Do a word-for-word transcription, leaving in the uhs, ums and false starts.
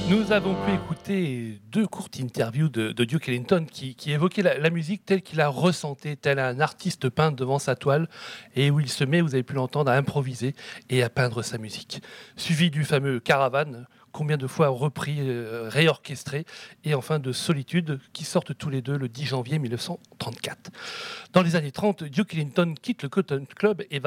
Nous avons pu écouter deux courtes interviews de, de Duke Ellington qui, qui évoquaient la, la musique telle qu'il la ressentait, tel un artiste peint devant sa toile, et où il se met, vous avez pu l'entendre, à improviser et à peindre sa musique. Suivi du fameux Caravane, combien de fois repris, euh, réorchestré, et enfin de Solitude, qui sortent tous les deux le dix janvier mille neuf cent trente-quatre. Dans les années trente, Duke Ellington quitte le Cotton Club et va